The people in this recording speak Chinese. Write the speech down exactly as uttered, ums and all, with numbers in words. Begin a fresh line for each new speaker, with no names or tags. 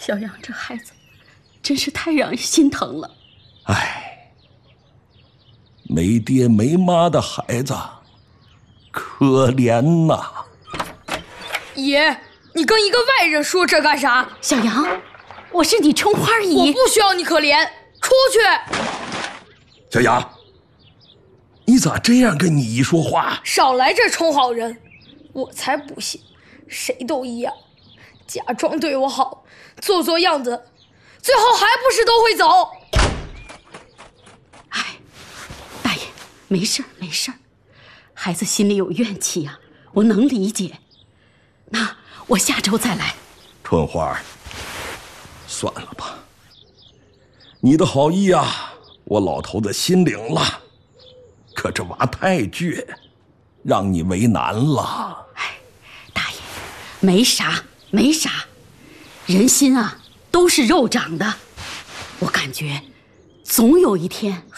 小杨这孩子真是太让人心疼了。
唉，没爹没妈的孩子，可怜呐！
爷，你跟一个外人说这干啥？
小杨，我是你春花姨，
我不需要你可怜，出去！
小杨，你咋这样跟你姨说话？
少来这充好人，我才不信，谁都一样，假装对我好，做做样子，最后还不是都会走。
哎，大爷，没事儿没事儿，孩子心里有怨气呀、啊，我能理解。那我下周再来。
春花，算了吧，你的好意啊，我老头子心领了，可这娃太倔，让你为难了。
哎，大爷，没啥没啥，人心啊都是肉长的，我感觉总有一天